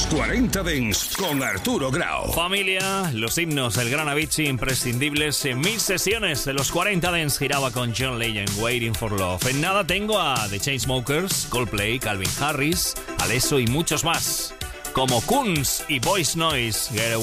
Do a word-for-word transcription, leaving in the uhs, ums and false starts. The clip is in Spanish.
Los cuarenta Dance con Arturo Grau. Familia, los himnos del Gran Avicii imprescindibles en mis sesiones de los cuarenta Dance giraba con John Legend, Waiting for Love. En nada tengo a The Chainsmokers, Coldplay, Calvin Harris, Alesso y muchos más, como Kunz y Voice Noise, Get Away.